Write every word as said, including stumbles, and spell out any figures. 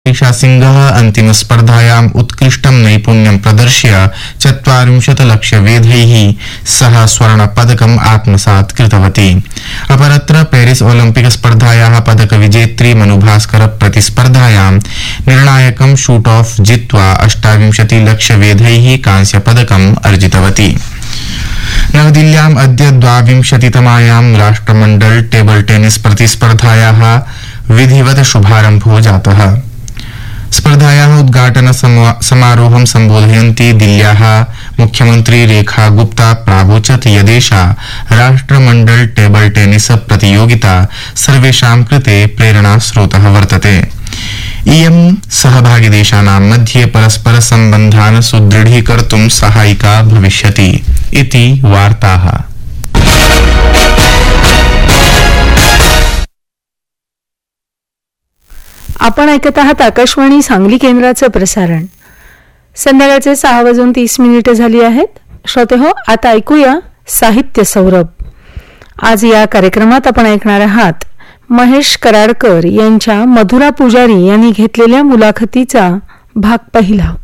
सिंहः अन्तिमस्पर्धायाम् उत्कृष्टं नैपुण्यं प्रदर्श्य चत्वारिंशत् लक्षवेधैः सह स्वर्णपदकम् आत्मसात् कृतवती। अपरत्र पेरिस ओलिम्पिक स्पर्धायाः पदकविजेत्री मनुभास्कर प्रतिस्पर्धायां निर्णायकं शूट ऑफ जित्वा अष्टाविंशति लक्षवेधैः कांस्यपदकम् अर्जितवती। नवदिल्ल्याम् अद्य द्वाविंशतितमायां राष्ट्रमण्डल टेबल टेनिस प्रतिस्पर्धायाः विधिवत शुभारम्भो जातः। स्पर्धायाः उद्घाटन समारोहं सम्बोधयन्ती दिल्ल्याः मुख्यमन्त्री रेखा गुप्ता प्रावोचत् यदेषा राष्ट्रमण्डल टेबल टेनिस प्रतियोगिता सर्वेषां कृते प्रेरणास्रोतः वर्तते। इयं सहभागिदेशानां मध्ये परस्पर सम्बन्धान् सुदृढीकर्तुं सहायिका भविष्यति इति वार्ताः। आपण ऐकत आहात आकाशवाणी सांगली केंद्राचं प्रसारण। संध्याकाळचे सहा वाजून तीस मिनिटे झाली आहेत। श्रोते हो, आता ऐकूया साहित्य सौरभ। आज या कार्यक्रमात आपण ऐकणार आहात महेश कराडकर यांच्या मधुरा पुजारी यांनी घेतलेल्या मुलाखतीचा भाग पहिला।